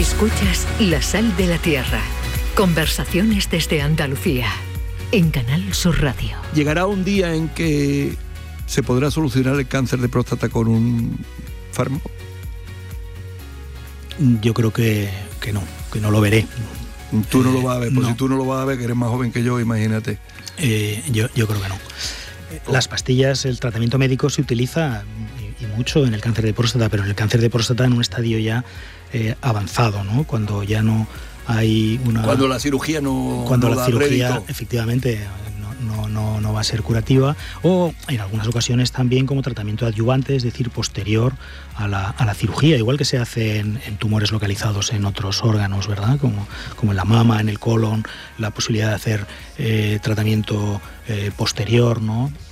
Escuchas La Sal de la Tierra. Conversaciones desde Andalucía. En Canal Sur Radio. ¿Llegará un día en que se podrá solucionar el cáncer de próstata con un fármaco? Yo creo que no lo veré. Tú no lo vas a ver, no. Si tú no lo vas a ver, que eres más joven que yo, imagínate. Yo creo que no. Las pastillas, el tratamiento médico se utiliza y mucho en el cáncer de próstata, pero en el cáncer de próstata en un estadio ya avanzado, ¿no? Cuando ya no hay una... Cuando la cirugía no la cirugía rédito. Efectivamente no va a ser curativa, o en algunas ocasiones también como tratamiento adyuvante, es decir, posterior a la cirugía, igual que se hace en tumores localizados en otros órganos, ¿verdad? Como en la mama, en el colon, la posibilidad de hacer tratamiento posterior, ¿no?